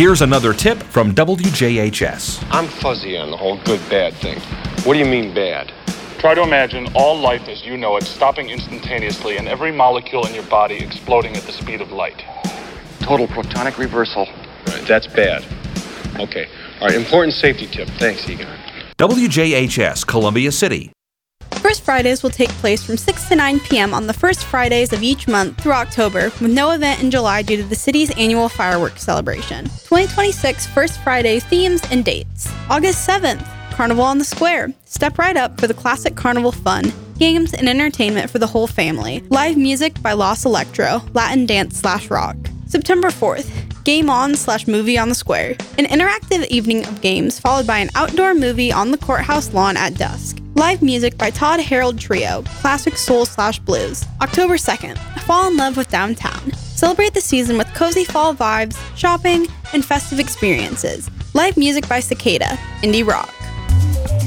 Here's another tip from WJHS. I'm fuzzy on the whole good-bad thing. What do you mean bad? Try to imagine all life as you know it stopping instantaneously and every molecule in your body exploding at the speed of light. Total protonic reversal. Right, that's bad. Okay. All right, important safety tip. Thanks, Egon. WJHS, Columbia City. First Fridays will take place from 6 to 9 p.m. on the first Fridays of each month through October, with no event in July due to the city's annual fireworks celebration. 2026 First Friday themes and dates. August 7th, Carnival on the Square. Step right up for the classic carnival fun, games, and entertainment for the whole family. Live music by Los Electro, Latin dance/rock. September 4th, Game On/Movie on the Square. An interactive evening of games followed by an outdoor movie on the courthouse lawn at dusk. Live music by Todd Harold Trio, classic soul/blues. October 2nd, fall in love with downtown. Celebrate the season with cozy fall vibes, shopping, and festive experiences. Live music by Cicada, indie rock.